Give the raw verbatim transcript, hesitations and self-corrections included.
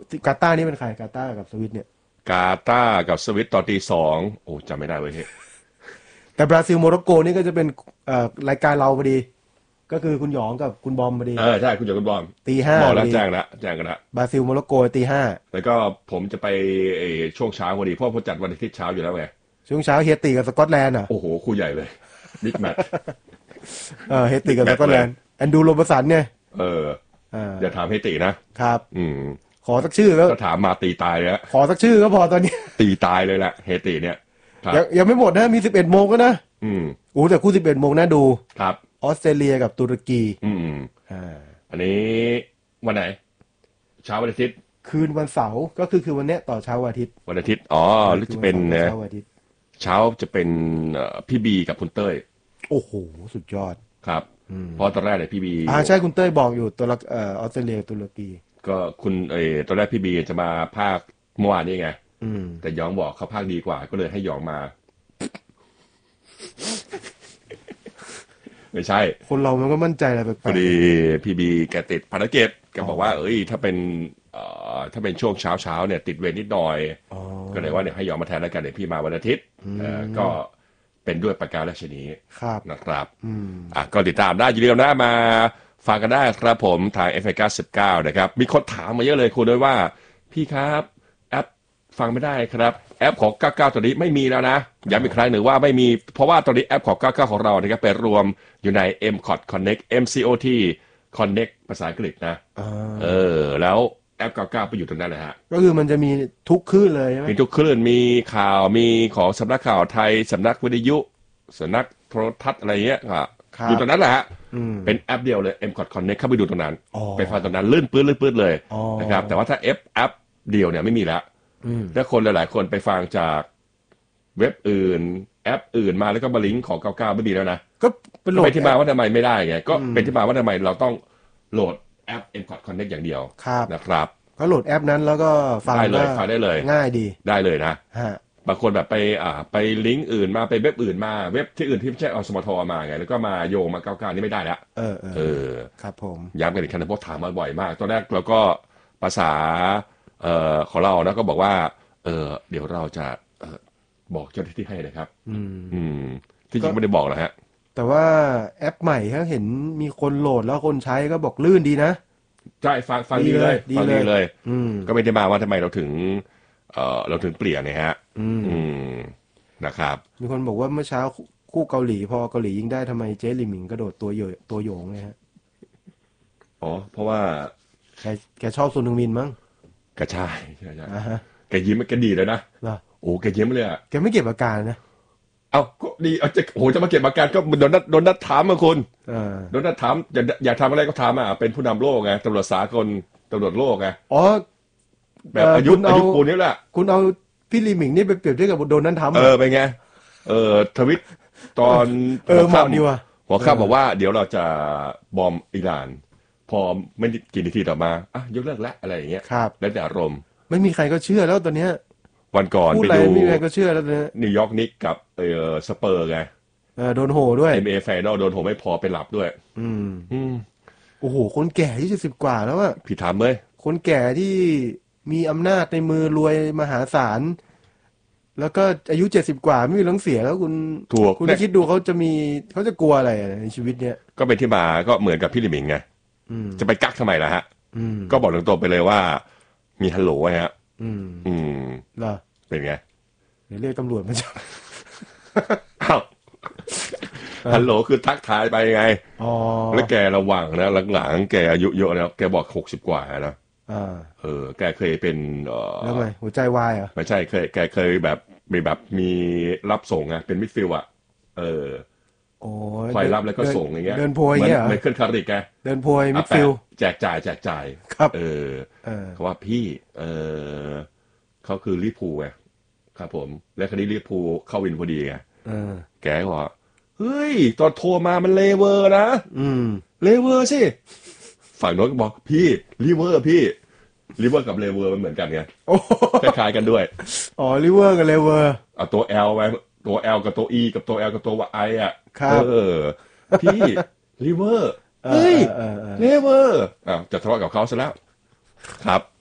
กาตาร์นี่เป็นใครกาตาร์กับสวิตเนี่ยกาตาร์กับสวิตตอนตีสองโอ้จำไม่ได้เว้ยเฮ้ยแต่บราซิลโมร็อกโกนี่ก็จะเป็นเอ่อรายการเราพอดีก็คือคุณหยองกับคุณบอมพอดีเออใช่คุณหยองคุณบอมตีห้าบอกแล้วแจ้งแล้วแจ้งกันแล้วบราซิลโมร็อกโกตีห้าแล้วก็ผมจะไปช่วงเช้าพอดีเพราะผมจัดวันอาทิตย์เช้าอยู่แล้วไงช่วงเช้าเฮติกับสกอตแลนด์อ่ะโอ้โหคู่ใหญ่เลยบิ๊กแมตช์เออเฮติกับสกอตแลนด์แอนดูโรเบสันเนี่ยเอออย่าถามเฮตินะครับอืมขอสักชื่อก็ถามมาตีตายเลยขอสักชื่อก็พอตอนนี้ตีตายเลยแหละเฮติเนี่ยยังยังไม่หมดนะมีสิบเอ็ดโมงก็นะอืมโอ้แต่คู่สิบเอ็ดโมงน่าดูครับออสเตรเลียกับตุรกีอืมอ่าอันนี้วันไหนเช้าวันอาทิตย์คืนวันเสาร์ก็คือคือวันเนี้ยต่อเช้าวันอาทิตย์วันอาทิตย์อ๋อหรือจะเป็นเช้าวันอาทิตย์เช้าจะเป็นพี่บีกับคุณเต้ยโอ้โหสุดยอดครับเพราะตอนแรกเนี่ยพี่บีอ่าใช่คุณเต้ยบอกอยู่ตัวละเอ่อออสเตรเลียตุรกีก็คุณเออตอนแรกพี่บีจะมาภาคเมื่อวานนี้ไงแต่ยองบอกเขาภาคดีกว่าก็เลยให้ยองมาไม่ใช่คนเรามันก็มั่นใจอะไรแปลกๆพอดีพี่บีแกติดภารกิจแกบอกว่าเอ้ยถ้าเป็นเอ่อถ้าเป็นช่วงเช้าเช้าเนี่ยติดเวรนิดหน่อยก็เลยว่าเนี่ยให้ยองมาแทนแล้วกันเดี๋ยวพี่มาวันอาทิตย์เอ่อก็เป็นด้วยประการราชนีนะครับอ่ะก็ติดตามได้อย่าลืมนะมาฟังกันได้ครับผมทาง เอฟ เอ เก้าสิบเก้านะครับมีคนถามมาเยอะเลยคุณด้วยว่าพี่ครับแอปฟังไม่ได้ครับแอปของเก้าสิบเก้าตอนนี้ไม่มีแล้วนะย้ำอีกครั้งหนึ่งว่าไม่มีเพราะว่าตอนนี้แอปของเก้าสิบเก้าของเรานะครับไปรวมอยู่ใน เอ็ม ซี โอ ที Connect เอ็ม ซี โอ ที Connect ภาษาอังกฤษนะเออแล้วแอปเก้าสิบเก้าไปอยู่ตรงนั้นเลยฮะก็คือมันจะมีทุกคลื่นเลยใช่ไหมมีทุกคลื่นมีข่าวมีของสำนักข่าวไทยสำนักวิทยุสำนักโทรทัศน์อะไรเงี้ยครับอยู่ตรงนั้นแหละฮะเป็นแอปเดียวเลย เอ็ม ซี โอ ที Connect เข้าไปดูตรงนั้นไปฟังตรงนั้นลื่นปื้นลื่นปื้นเลยนะครับแต่ว่าถ้าแอปแอปเดียวเนี่ยไม่มีแล้วถ้าคนหลายๆคนไปฟังจากเว็บอื่นแอปอื่นมาแล้วก็มาลิงก์ของเก้าสิบเก้าไม่มีแล้วนะก็เป็นโหลดที่มาว่าทำไมไม่ได้ไงก็เป็นที่มาว่าทำไมเราต้องโหลดแอป เอ็ม ซี โอ ที Connect อย่างเดียวนะครับก็โหลดแอปนั้นแล้วก็ฟังได้เลยฟังได้เลยง่ายดีได้เลยนะบางคนแบบไปอ่าไปลิงก์อื่นมาไปเว็บอื่นมาเว็บที่อื่นที่ไม่ใช่อสมทมาไงแล้วก็มาโยงมาเก้าสิบเก้านี่ไม่ได้แล้วเออเออครับผมย้ำกันอีกครั้งนะเพราะถามมาบ่อยมากตอนแรกเราก็ภาษาเอ่อของเรานะก็บอกว่าเออเดี๋ยวเราจะเอ่อบอกเจ้าหน้าที่ให้นะครับอืมอืมที่จริงไม่ได้บอกหรอกฮะแต่ว่าแอปใหม่เขาเห็นมีคนโหลดแล้วคนใช้ก็บอกลื่นดีนะใช่ฟังฟังดีเลยฟังดีเลยก็ไม่ได้มาว่าทำไมเราถึงเออเราถึงเปลี่ยนเนี่ยฮะอืมนะครับมีคนบอกว่าเมื่อเช้าคู่เกาหลีพอเกาหลียิงได้ทำไมเจ๊หลิมหมิงกระโดดตัวโยตัวโยงเลยฮะอ๋อเพราะว่าแกแกชอบซุนฮึงมินมั้งกระชายใช่ใช่แกยิ้มแกดีเลยนะโอ้แกยิ้มเลยอ่ะแกไม่เก็บอาการนะเอาก็ดีเอาจะโหจะมาเก็บอาการก็โดนนัดโดนนัดถามมาคุณโดนนัดถามอยากอยากทำอะไรก็ทำอ่ะเป็นผู้นำโลกไงตำรวจสากลตำรวจโลกไงอ๋อแบบอายุอายุปูนี้แหละคุณเอาพี่หลิมหมิงนี่ไปเปรียบเทียบกับโดนนั้นทำเออเป็นไงเออทวิตตอนเออเหมาะดีว่ะหัวข้ามบอกว่าเดี๋ยวเราจะบอมอิหร่านพอไม่กี่นาทีต่อมาอ่ะยกเลิกแล้วอะไรอย่างเงี้ยแล้วแต่อารมณ์ไม่มีใครก็เชื่อแล้วตอนเนี้ยวันก่อนไปดูไม่มีใครก็เชื่อแล้วเนี่ยนิวยอร์กนิกกับเออสเปอร์ไงเออโดนโหด้วยเอ็น บี เอ Final โดนโหไม่พอไปหลับด้วยอืมอืมโอ้โหคนแก่ที่จะสิบกว่าแล้วอะพี่ถามเลยคนแก่ที่มีอำนาจในมือรวยมหาศาลแล้วก็อายุเจ็ดสิบกว่าไม่มีเรื่องเสียแล้วคุณถูกคุณคิดดูเขาจะมีเขาจะกลัวอะไรในชีวิตเนี้ยก็เป็นที่มาก็เหมือนกับพี่หลิมหมิงไงจะไปกักทำไมล่ะฮะก็บอกตรงๆไปเลยว่ามีฮัลโหลไงฮะอืมอืมเหรอเป็นไงเดี๋ยวเรียกตำรวจมาจับอ้าวฮัลโหลคือทักทายไปไงอ๋อแล้วแกระวังนะหลังๆแกอายุเยอะแล้วแกบอกหกสิบกว่านะอ่าเออแกเคยเป็นเออแล้วไงหัวใจวายเหรอไม่ใช่เคยแกเคยแบบมีแบบมีรับส่งไงเป็นมิดฟิลด์อ่ะเออโอ้คอยรับแล้วก็ส่งอย่างเงี้ยเดินโพยอย่างเงี้ยเหรอไม่ขึ้นคาริกไงเดินโพยมิดฟิลด์แจกจ่ายแจกจ่ายครับเออเขาว่าพี่เออเขาคือลิพูไงครับผมและคดีลิพูเข้าวินพอดีไงแกบอกเฮ้ยตอนโทรมามันเลเวอร์นะอืมเลเวอร์สิฝั่งโน้นก็บอกพี่ลิเวอร์พี่ลิเวอร์กับเลเวอร์มันเหมือนกันไงคล้ายๆกันด้วยอ๋อลิเวอร์กับเลเวอร์เอาตัว L ไว้ตัว L กับตัว E กับตัว L กับตัว I อ่ะเออพี่ลิเวอร์เฮ้ยเลเวอร์อ้าวจะทะเลาะกับเขาซะแล้วครับ